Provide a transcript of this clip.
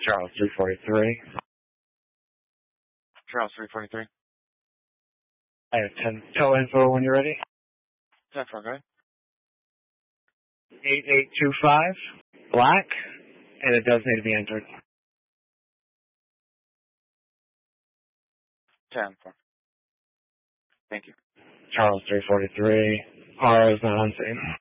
Charles 343. Charles 343. I have 10 tow info when you're ready. 10 for okay. 8825, black, and it does need to be entered. 10 for. Thank you. Charles 343, R is not on scene.